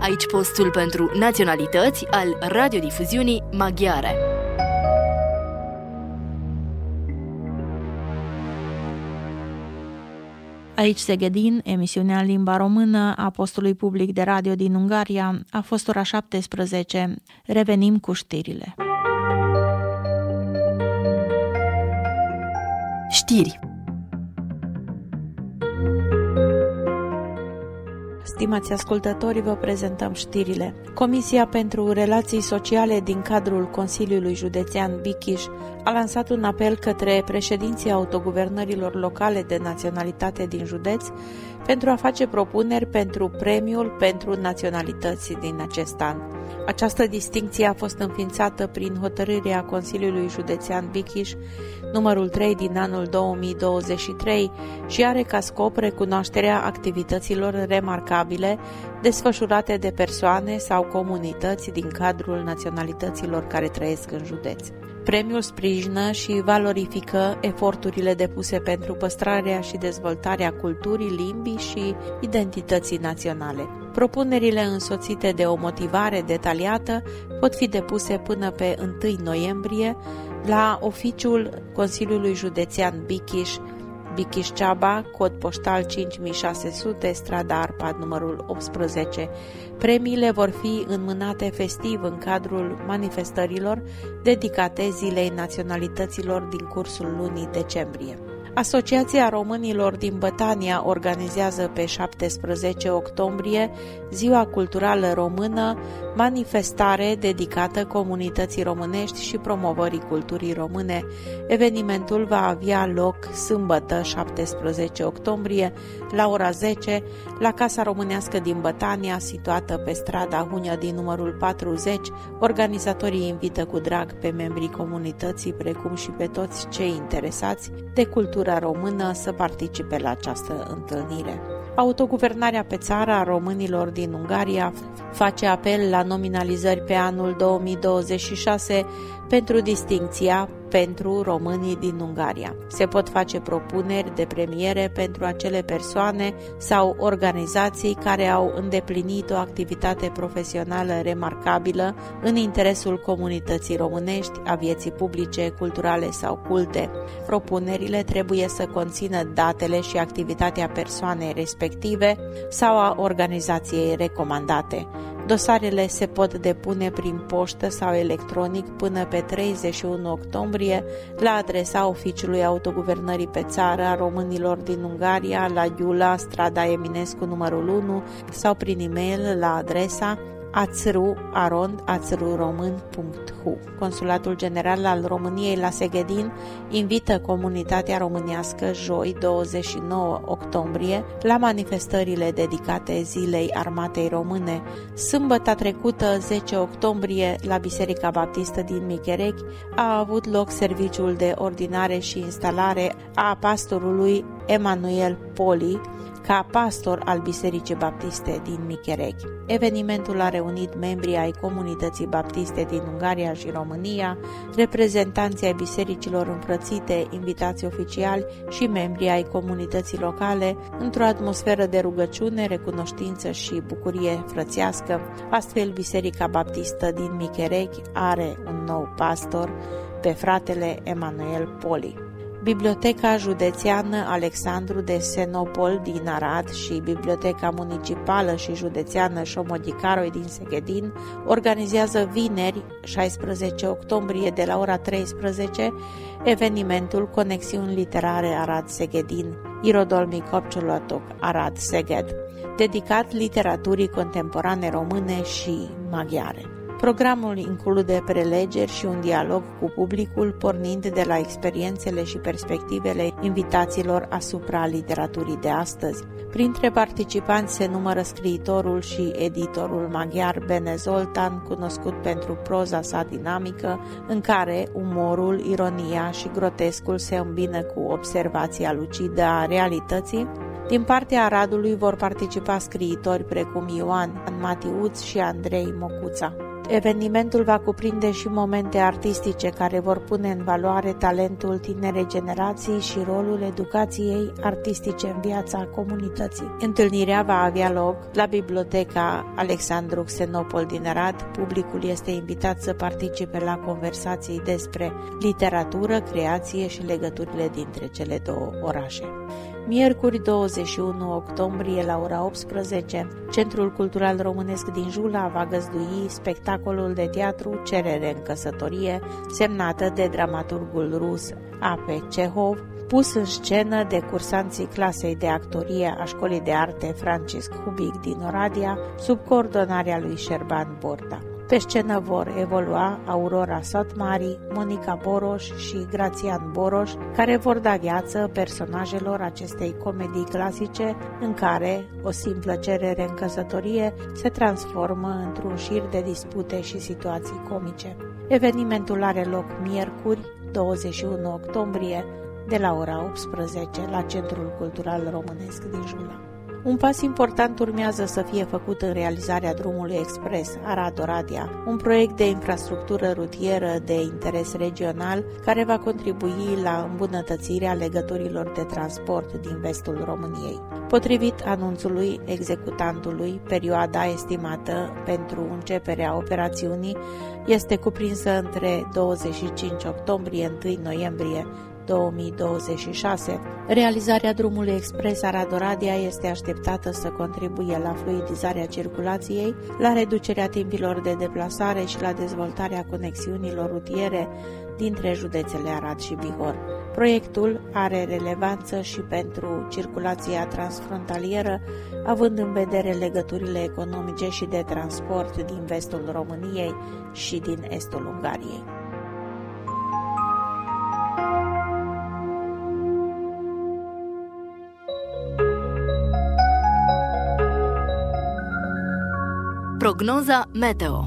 Aici postul pentru naționalități al radiodifuziunii maghiare. Aici Szegedin, emisiunea în limba română a postului public de radio din Ungaria, a fost ora 17. Revenim cu știrile. Știri. Stimați ascultători, vă prezentăm știrile. Comisia pentru Relații Sociale din cadrul Consiliului Județean Bichiș a lansat un apel către președinții autoguvernărilor locale de naționalitate din județ pentru a face propuneri pentru premiul pentru naționalități din acest an. Această distincție a fost înființată prin hotărârea Consiliului Județean Bichiș numărul 3 din anul 2023 și are ca scop recunoașterea activităților remarcabile desfășurate de persoane sau comunități din cadrul naționalităților care trăiesc în județ. Premiul sprijină și valorifică eforturile depuse pentru păstrarea și dezvoltarea culturii, limbii și identității naționale. Propunerile însoțite de o motivare detaliată pot fi depuse până pe 1 noiembrie la oficiul Consiliului Județean Bichiș, Bichiș-Ceaba, cod poștal 5600, strada Arpad, numărul 18. Premiile vor fi înmânate festiv în cadrul manifestărilor dedicate Zilei Naționalităților din cursul lunii decembrie. Asociația Românilor din Bătania organizează pe 17 octombrie Ziua Culturală Română, manifestare dedicată comunității românești și promovării culturii române. Evenimentul va avea loc sâmbătă 17 octombrie la ora 10 la Casa Românească din Bătania, situată pe strada Hunia din numărul 40. Organizatorii invită cu drag pe membrii comunității, precum și pe toți cei interesați de cultura română să participe la această întâlnire. Autoguvernarea pe țară a românilor din Ungaria face apel la nominalizări pe anul 2026 pentru distincția pentru românii din Ungaria. Se pot face propuneri de premiere pentru acele persoane sau organizații care au îndeplinit o activitate profesională remarcabilă în interesul comunității românești, a vieții publice, culturale sau culte. Propunerile trebuie să conțină datele și activitatea persoanei respective sau a organizației recomandate. Dosarele se pot depune prin poștă sau electronic până pe 31 octombrie la adresa Oficiului Autoguvernării pe țară a românilor din Ungaria, la Giula, strada Eminescu numărul 1, sau prin e-mail la adresa atsru@atsruromân.hu. Consulatul General al României la Szegedin invită comunitatea românească joi 29 octombrie la manifestările dedicate Zilei Armatei Române. Sâmbătă trecută, 10 octombrie, la Biserica Baptistă din Micherechi a avut loc serviciul de ordinare și instalare a pastorului Emanuel Poli ca pastor al Bisericii Baptiste din Micherechi. Evenimentul a reunit membrii ai comunității baptiste din Ungaria și România, reprezentanții ai bisericilor înfrățite, invitații oficiali și membrii ai comunității locale într-o atmosferă de rugăciune, recunoștință și bucurie frățească. Astfel, Biserica Baptistă din Micherechi are un nou pastor, pe fratele Emanuel Poli. Biblioteca Județeană Alexandru de Senopol din Arad și Biblioteca Municipală și Județeană Șomodicaroi din Szegedin organizează vineri, 16 octombrie, de la ora 13, evenimentul Conexiuni Literare Arad-Szegedin, Irodolmi Kopcsolatok Arad-Szeged, dedicat literaturii contemporane române și maghiare. Programul include prelegeri și un dialog cu publicul, pornind de la experiențele și perspectivele invitaților asupra literaturii de astăzi. Printre participanți se numără scriitorul și editorul maghiar Bene Zoltan, cunoscut pentru proza sa dinamică, în care umorul, ironia și grotescul se îmbină cu observația lucidă a realității. Din partea Aradului vor participa scriitori precum Ioan Matiuț și Andrei Mocuța. Evenimentul va cuprinde și momente artistice care vor pune în valoare talentul tinerei generații și rolul educației artistice în viața comunității. Întâlnirea va avea loc la Biblioteca Alexandru Xenopol din Arad. Publicul este invitat să participe la conversații despre literatură, creație și legăturile dintre cele două orașe. Miercuri 21 octombrie la ora 18, Centrul Cultural Românesc din Jula va găzdui spectacolul de teatru Cerere în căsătorie, semnată de dramaturgul rus A.P. Cehov, pus în scenă de cursanții clasei de actorie a Școlii de Arte Francisc Hubic din Oradea, sub coordonarea lui Șerban Borda. Pe scenă vor evolua Aurora Satmari, Monica Boroș și Grațian Boroș, care vor da viață personajelor acestei comedii clasice, în care o simplă cerere în căsătorie se transformă într-un șir de dispute și situații comice. Evenimentul are loc miercuri, 21 octombrie, de la ora 18 la Centrul Cultural Românesc din Jula. Un pas important urmează să fie făcut în realizarea drumului expres Arad-Oradea, un proiect de infrastructură rutieră de interes regional care va contribui la îmbunătățirea legăturilor de transport din vestul României. Potrivit anunțului executantului, perioada estimată pentru începerea operațiunii este cuprinsă între 25 octombrie-1 noiembrie 2026. Realizarea drumului expres Arad-Oradea este așteptată să contribuie la fluidizarea circulației, la reducerea timpilor de deplasare și la dezvoltarea conexiunilor rutiere dintre județele Arad și Bihor. Proiectul are relevanță și pentru circulația transfrontalieră, având în vedere legăturile economice și de transport din vestul României și din estul Ungariei. Prognoza meteo.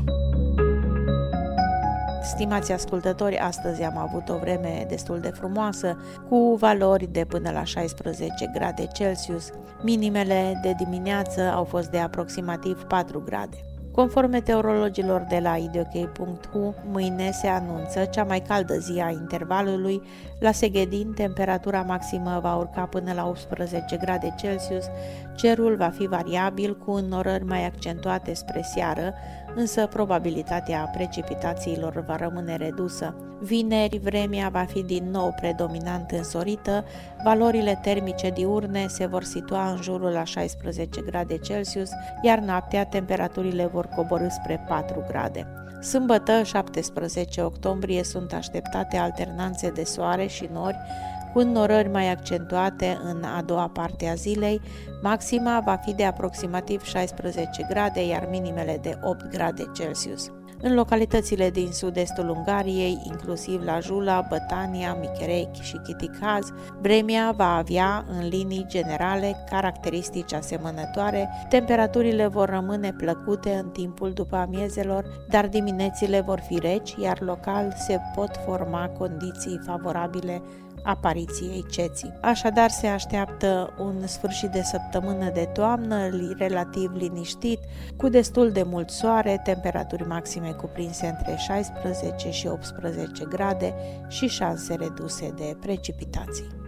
Stimați ascultători, astăzi am avut o vreme destul de frumoasă, cu valori de până la 16 grade Celsius. Minimele de dimineață au fost de aproximativ 4 grade. Conform meteorologilor de la idok.hu, mâine se anunță cea mai caldă zi a intervalului. La Seghedin, temperatura maximă va urca până la 18 grade Celsius, cerul va fi variabil cu înnorări mai accentuate spre seară, însă probabilitatea precipitațiilor va rămâne redusă. Vineri, vremea va fi din nou predominant însorită, valorile termice diurne se vor situa în jurul la 16 grade Celsius, iar noaptea temperaturile vor coborî spre 4 grade. Sâmbătă, 17 octombrie, sunt așteptate alternanțe de soare și nori, cu înnorări mai accentuate în a doua parte a zilei. Maxima va fi de aproximativ 16 grade, iar minimele de 8 grade Celsius. În localitățile din sud-estul Ungariei, inclusiv la Jula, Bătania, Micherechi și Chiticaz, vremea va avea, în linii generale, caracteristici asemănătoare. Temperaturile vor rămâne plăcute în timpul după amiezelor, dar diminețile vor fi reci, iar local se pot forma condiții favorabile apariției ceții. Așadar, se așteaptă un sfârșit de săptămână de toamnă relativ liniștit, cu destul de mult soare, temperaturi maxime cuprinse între 16 și 18 grade și șanse reduse de precipitații.